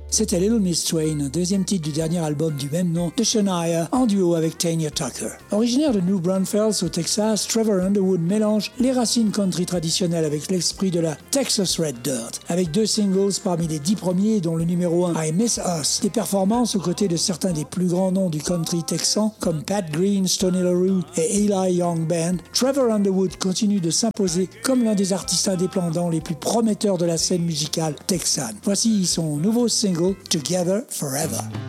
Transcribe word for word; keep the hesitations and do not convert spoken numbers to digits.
C'était Little Miss Twain, deuxième titre du dernier album du même nom de Shania, en duo avec Tanya Tucker. Originaire de New Braunfels au Texas, Trevor Underwood mélange les racines country traditionnelles avec l'esprit de la Texas Red Dirt, avec deux singles parmi les dix premiers, dont le numéro un I Miss Us. Des performances aux côtés de certains des plus grands noms du country texan, comme Pat Green, Stoney LaRue et Eli Young Band, Trevor Underwood continue de s'imposer comme l'un des artistes indépendants les plus prometteurs de la scène musicale texane. Voici son nouveau single, Together Forever.